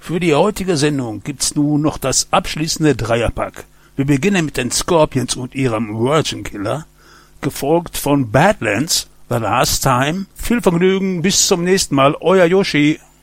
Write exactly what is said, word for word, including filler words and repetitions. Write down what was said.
Für die heutige Sendung gibt's nun noch das abschließende Dreierpack. Wir beginnen mit den Scorpions und ihrem Virgin Killer, gefolgt von Badlands, The Last Time. Viel Vergnügen, bis zum nächsten Mal, euer Yoshi.